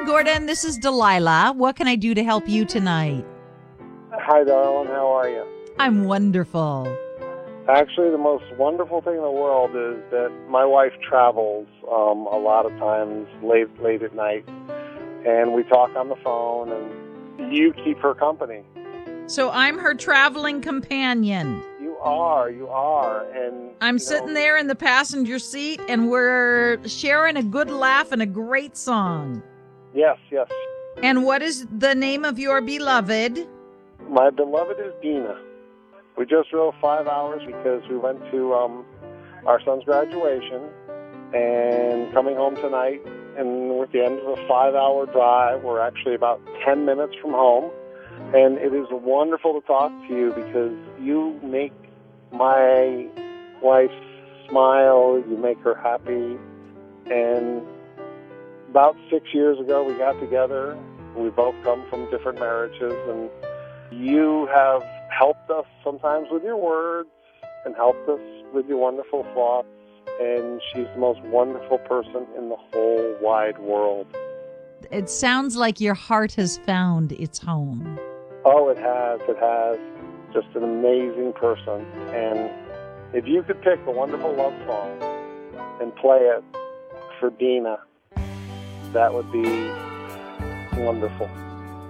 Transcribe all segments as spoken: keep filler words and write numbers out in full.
Gordon. This is Delilah. What can I do to help you tonight? Hi, darling. How are you? I'm wonderful. Actually, the most wonderful thing in the world is that my wife travels um, a lot of times late, late at night, and we talk on the phone, and you keep her company. So I'm her traveling companion. You are, you are, and I'm you sitting know, there in the passenger seat, and we're sharing a good laugh and a great song. Yes, yes. And what is the name of your beloved? My beloved is Dina. We just drove five hours because we went to um, our son's graduation and coming home tonight. And we're at the end of a five-hour drive. We're actually about ten minutes from home. And it is wonderful to talk to you because you make my wife smile. You make her happy. And about six years ago, we got together. We both come from different marriages, and you have helped us sometimes with your words and helped us with your wonderful thoughts, and she's the most wonderful person in the whole wide world. It sounds like your heart has found its home. Oh, it has, it has. Just an amazing person. And if you could pick a wonderful love song and play it for Dina, that would be wonderful.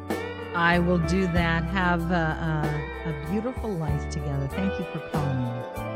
I will do that. Have a, a, a beautiful life together. Thank you for calling.